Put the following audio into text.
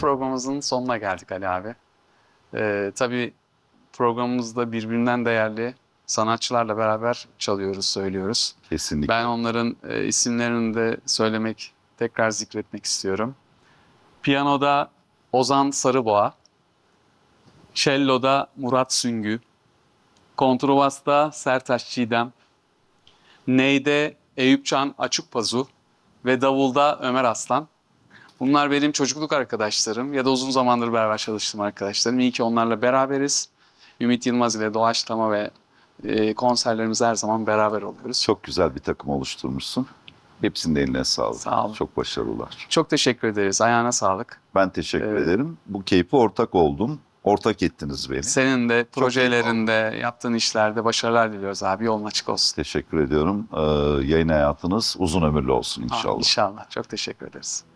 programımızın sonuna geldik Ali abi. Tabii programımızda birbirinden değerli sanatçılarla beraber çalıyoruz, söylüyoruz. Kesinlikle. Ben onların isimlerini de söylemek, tekrar zikretmek istiyorum. Piyanoda Ozan Sarıboğa, cello'da Murat Süngü, kontrbasta Sertaç Çiğdem, neyde Eyüpcan Açıkpazu ve davulda Ömer Aslan. Bunlar benim çocukluk arkadaşlarım ya da uzun zamandır beraber çalıştığım arkadaşlarım. İyi ki onlarla beraberiz. Ümit Yılmaz ile doğaçlama ve konserlerimiz her zaman beraber oluyoruz. Çok güzel bir takım oluşturmuşsun. Hepsinin eline sağlık. Sağ olun. Çok başarılar. Çok teşekkür ederiz. Ayağına sağlık. Ben teşekkür Evet. ederim. Bu keyfi ortak oldum. Ortak ettiniz beni. Senin de keyif projelerinde, yaptığın işlerde başarılar diliyoruz abi. Yolun açık olsun. Teşekkür ediyorum. Yayın hayatınız uzun ömürlü olsun inşallah. İnşallah. Çok teşekkür ederiz.